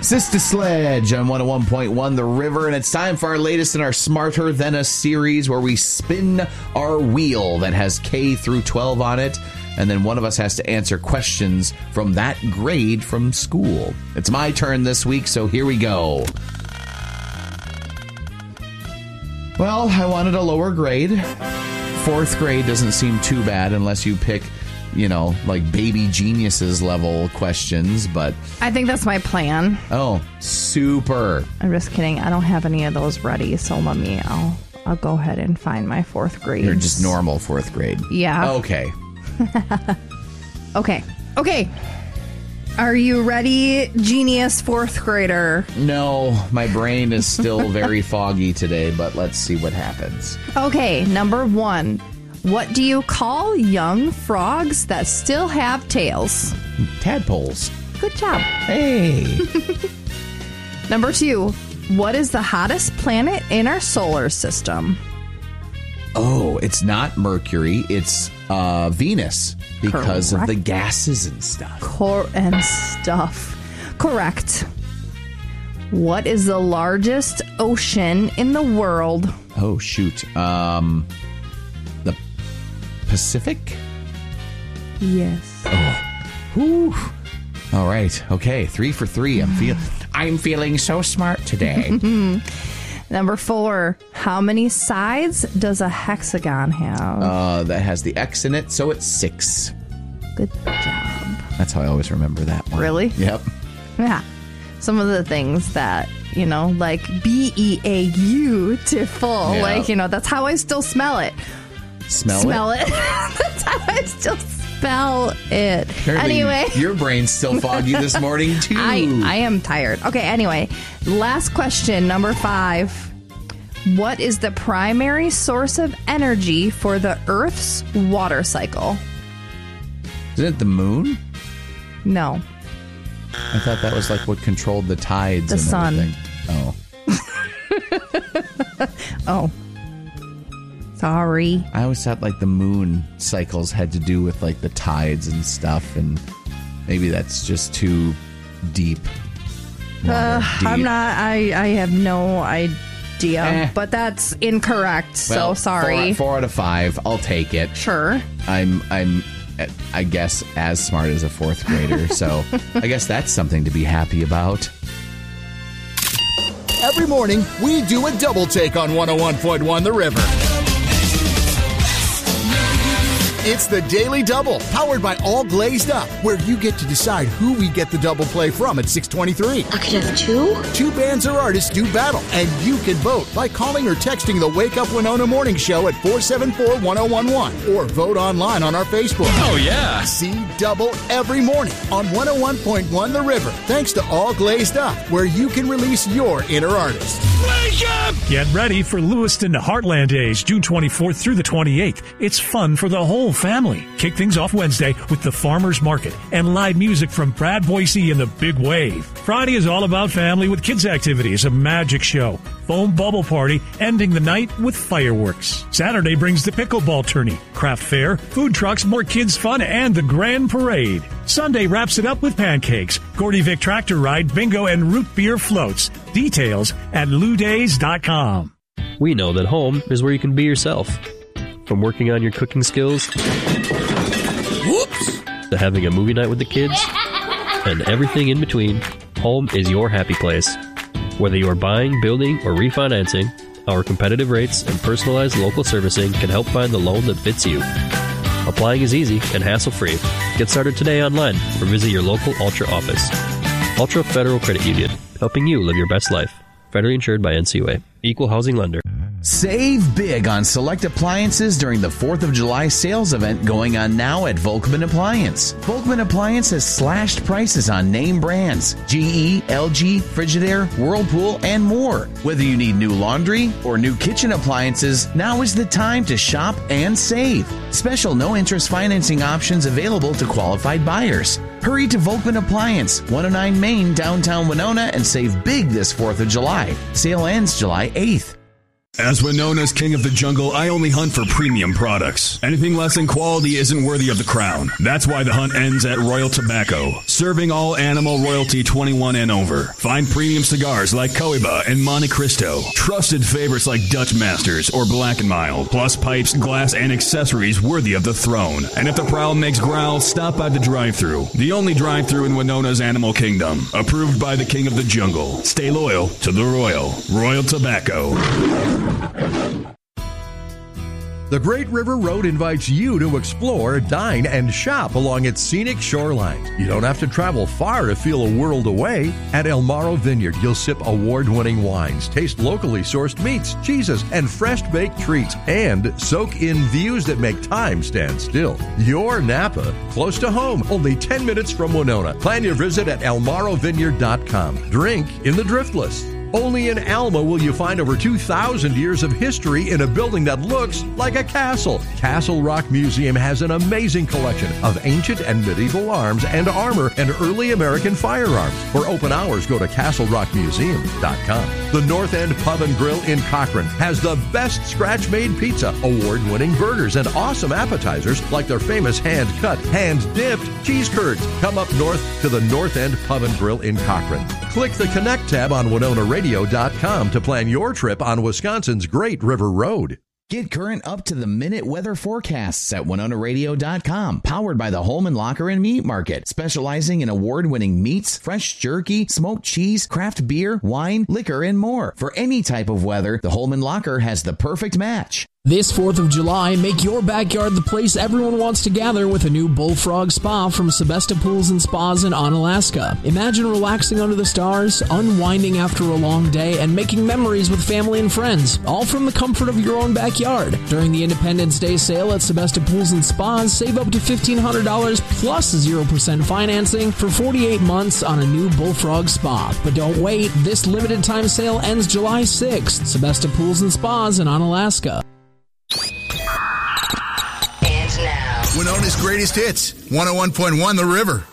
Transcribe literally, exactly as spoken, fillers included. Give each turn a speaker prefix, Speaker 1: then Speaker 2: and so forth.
Speaker 1: Sister Sledge on one oh one point one The River, and it's time for our latest in our Smarter Than a series where we spin our wheel that has K through twelve on it, and then one of us has to answer questions from that grade from school. It's my turn this week, so here we go. Well, I wanted a lower grade. Fourth grade doesn't seem too bad unless you pick, you know, like baby geniuses level questions, but...
Speaker 2: I think that's my plan.
Speaker 1: Oh, super.
Speaker 2: I'm just kidding. I don't have any of those ready, so let me, I'll, I'll go ahead and find my fourth grade.
Speaker 1: You're just normal fourth grade.
Speaker 2: Yeah.
Speaker 1: Okay.
Speaker 2: Okay. Okay. Are you ready, genius fourth grader?
Speaker 1: No, my brain is still very foggy today, but let's see what happens.
Speaker 2: Okay, number one. What do you call young frogs that still have tails?
Speaker 1: Tadpoles.
Speaker 2: Good job.
Speaker 1: Hey.
Speaker 2: Number two. What is the hottest planet in our solar system?
Speaker 1: Oh, it's not Mercury. It's uh, Venus because
Speaker 2: Correct.
Speaker 1: of the gases and stuff.
Speaker 2: Cor- and stuff. Correct. What is the largest ocean in the world?
Speaker 1: Oh, shoot. Um, the Pacific?
Speaker 2: Yes.
Speaker 1: Oh. Whew. All right. Okay. Three for three. I'm feel. I'm feeling so smart today.
Speaker 2: Number four. How many sides does a hexagon have?
Speaker 1: Uh, that has the X in it, so it's six.
Speaker 2: Good job.
Speaker 1: That's how I always remember that one.
Speaker 2: Really?
Speaker 1: Yep.
Speaker 2: Yeah. Some of the things that, you know, like B E A U to full.
Speaker 1: Yeah.
Speaker 2: Like, you know, that's how I still smell it.
Speaker 1: Smell,
Speaker 2: Smell
Speaker 1: it?
Speaker 2: it. That's how I still spell it.
Speaker 1: Apparently
Speaker 2: Anyway.
Speaker 1: Your brain's still foggy this morning, too.
Speaker 2: I, I am tired. Okay, anyway. Last question, number five. What is the primary source of energy for the Earth's water cycle?
Speaker 1: Isn't it the moon?
Speaker 2: No.
Speaker 1: I thought that was like what controlled the tides
Speaker 2: The
Speaker 1: and
Speaker 2: sun.
Speaker 1: everything. Oh.
Speaker 2: Oh. Sorry.
Speaker 1: I always thought like the moon cycles had to do with like the tides and stuff, and maybe that's just too deep.
Speaker 2: Uh,
Speaker 1: deep.
Speaker 2: I'm not, I, I have no idea,
Speaker 1: Eh.
Speaker 2: but that's incorrect,
Speaker 1: Well,
Speaker 2: so sorry.
Speaker 1: Four, four out of five. I'll take it.
Speaker 2: Sure.
Speaker 1: I'm, I'm, I guess, as smart as a fourth grader, so I guess that's something to be happy about.
Speaker 3: Every morning, we do a double take on one oh one point one The River. It's the Daily Double, powered by All Glazed Up, where you get to decide who we get the double play from at six twenty-three.
Speaker 4: I could have two?
Speaker 3: Two bands or artists do battle, and you can vote by calling or texting the Wake Up Winona Morning Show at four seven four, one oh one one, or vote online on our Facebook.
Speaker 5: Oh, yeah.
Speaker 3: See Double every morning on one oh one point one The River, thanks to All Glazed Up, where you can release your inner artist.
Speaker 5: Wake up!
Speaker 6: Get ready for Lewiston Heartland Days, June twenty-fourth through the twenty-eighth. It's fun for the whole family. Kick things off Wednesday with the Farmers Market and live music from Brad Boise and the Big Wave. Friday is all about family with kids' activities, a magic show, foam bubble party, ending the night with fireworks. Saturday brings the pickleball tourney, craft fair, food trucks, more kids' fun, and the grand parade. Sunday wraps it up with pancakes, Gordy Vic tractor ride, bingo, and root beer floats. Details at lou days dot com.
Speaker 7: We know that home is where you can be yourself. From working on your cooking skills,
Speaker 5: Whoops!
Speaker 7: to having a movie night with the kids, and everything in between, home is your happy place. Whether you're buying, building, or refinancing, our competitive rates and personalized local servicing can help find the loan that fits you. Applying is easy and hassle-free. Get started today online or visit your local Ultra office. Ultra Federal Credit Union, helping you live your best life. Federally insured by N C U A. Equal housing lender.
Speaker 1: Save big on select appliances during the fourth of July sales event going on now at Volkman Appliance. Volkman Appliance has slashed prices on name brands, G E, L G, Frigidaire, Whirlpool, and more. Whether you need new laundry or new kitchen appliances, now is the time to shop and save. Special no-interest financing options available to qualified buyers. Hurry to Volkman Appliance, one oh nine Main, downtown Winona, and save big this fourth of July. Sale ends July eighth.
Speaker 4: As Winona's king of the jungle, I only hunt for premium products. Anything less than quality isn't worthy of the crown. That's why the hunt ends at Royal Tobacco, serving all animal royalty twenty-one and over. Find premium cigars like Cohiba and Monte Cristo, trusted favorites like Dutch Masters or Black and Mild, plus pipes, glass, and accessories worthy of the throne. And if the prowl makes growl, stop by the drive-thru, the only drive-thru in Winona's Animal Kingdom, approved by the king of the jungle. Stay loyal to the Royal. Royal Tobacco.
Speaker 5: The Great River Road invites you to explore, dine, and shop along its scenic shoreline. You don't have to travel far to feel a world away. At El Morro Vineyard, you'll sip award-winning wines, taste locally sourced meats, cheeses, and fresh-baked treats, and soak in views that make time stand still. Your Napa, close to home, only ten minutes from Winona. Plan your visit at el morro vineyard dot com. Drink in the Driftless. Only in Alma will you find over two thousand years of history in a building that looks like a castle. Castle Rock Museum has an amazing collection of ancient and medieval arms and armor and early American firearms. For open hours, go to castle rock museum dot com. The North End Pub and Grill in Cochrane has the best scratch-made pizza, award-winning burgers, and awesome appetizers like their famous hand-cut, hand-dipped cheese curds. Come up north to the North End Pub and Grill in Cochrane. Click the Connect tab on Winona Radio. radio dot com to plan your trip on Wisconsin's Great River Road.
Speaker 1: Get current up-to-the-minute weather forecasts at winona radio dot com. Powered by the Holman Locker and Meat Market, specializing in award-winning meats, fresh jerky, smoked cheese, craft beer, wine, liquor, and more. For any type of weather, the Holman Locker has the perfect match.
Speaker 8: This fourth of July, make your backyard the place everyone wants to gather with a new Bullfrog Spa from Sebesta Pools and Spas in Onalaska. Imagine relaxing under the stars, unwinding after a long day, and making memories with family and friends, all from the comfort of your own backyard. During the Independence Day sale at Sebesta Pools and Spas, save up to fifteen hundred dollars plus zero percent financing for forty-eight months on a new Bullfrog Spa. But don't wait, this limited time sale ends July sixth. Sebesta Pools and Spas in Onalaska.
Speaker 9: And now,
Speaker 3: Winona's greatest hits, one oh one point one The River.